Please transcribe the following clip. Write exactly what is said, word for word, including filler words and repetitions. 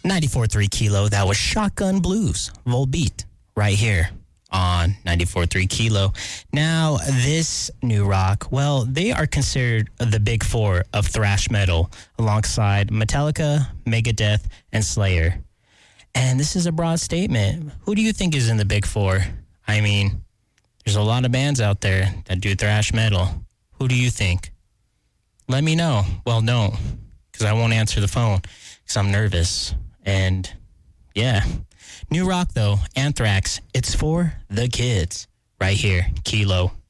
ninety-four point three Kilo, that was Shotgun Blues, Volbeat, right here on ninety-four point three Kilo. Now, this new rock, well, they are considered the big four of thrash metal, alongside Metallica, Megadeth, and Slayer. And this is a broad statement. Who do you think is in the big four? I mean, there's a lot of bands out there that do thrash metal. Who do you think? Let me know. Well, no, because I won't answer the phone because I'm nervous. And yeah, new rock though, Anthrax. It's for the kids. Right here, Kilo.